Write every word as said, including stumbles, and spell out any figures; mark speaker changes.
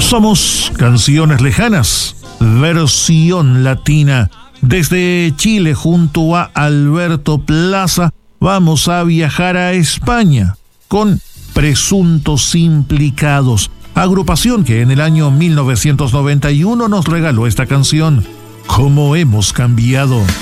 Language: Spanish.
Speaker 1: Somos Canciones Lejanas, versión latina. Desde Chile, junto a Alberto Plaza, vamos a viajar a España con Presuntos Implicados, agrupación que en el año mil novecientos noventa y uno nos regaló esta canción, ¿Cómo hemos cambiado?